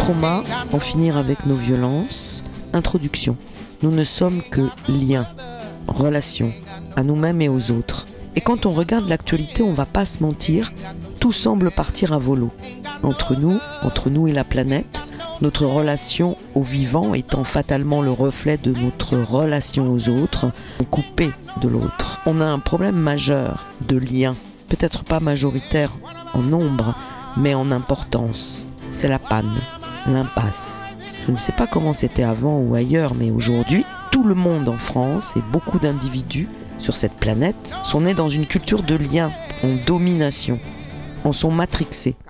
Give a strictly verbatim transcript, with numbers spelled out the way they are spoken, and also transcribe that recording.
trauma, en finir avec nos violences. Introduction. Nous ne sommes que liens, relations, à nous-mêmes et aux autres. Et quand on regarde l'actualité, on va pas se mentir, tout semble partir à volo. Entre nous, entre nous et la planète, notre relation au vivant étant fatalement le reflet de notre relation aux autres, coupée de l'autre. On a un problème majeur de lien, peut-être pas majoritaire en nombre, mais en importance. C'est la panne, l'impasse. Je ne sais pas comment c'était avant ou ailleurs, mais aujourd'hui, tout le monde en France et beaucoup d'individus sur cette planète sont nés dans une culture de lien, en domination, en sont matrixés.